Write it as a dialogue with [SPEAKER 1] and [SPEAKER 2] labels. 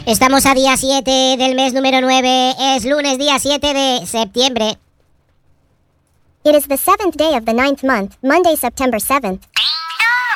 [SPEAKER 1] Estamos a día 7 del mes número 9. Es lunes, día 7 de septiembre.
[SPEAKER 2] It is the 7th day of the 9th month, Monday, September 7th.